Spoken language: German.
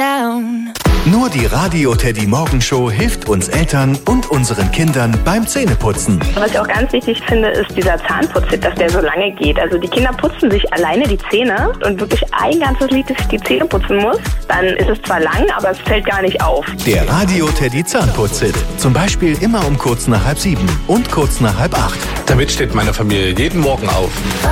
down. Nur die Radio Teddy Morgenshow hilft uns Eltern und unseren Kindern beim Zähneputzen. Was ich auch ganz wichtig finde, ist dieser Zahnputztipp, dass der so lange geht. Also die Kinder putzen sich alleine die Zähne und wirklich ein ganzes Lied die Zähne putzen muss. Dann ist es zwar lang, aber es fällt gar nicht auf. Der Radio Teddy Zahnputztipp. Zum Beispiel immer um kurz nach 6:30 und kurz nach 6:30. Damit steht meine Familie jeden Morgen auf.